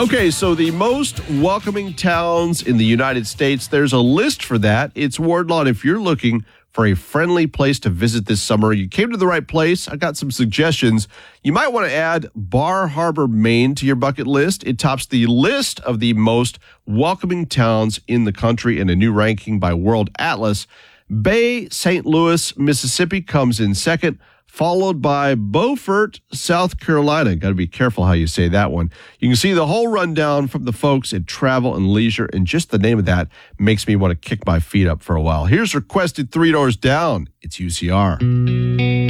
Okay, so the most welcoming towns in the United States, there's a list for that. It's Wardlaw. If you're looking for a friendly place to visit this summer, you came to the right place. I got some suggestions. You might want to add Bar Harbor, Maine to your bucket list. It tops the list of the most welcoming towns in the country in a new ranking by World Atlas. Bay St. Louis, Mississippi comes in second, followed by Beaufort, South Carolina. Got to be careful how you say that one. You can see the whole rundown from the folks at Travel and Leisure, and just the name of that makes me want to kick my feet up for a while. Here's requested 3 Doors Down. It's UCR.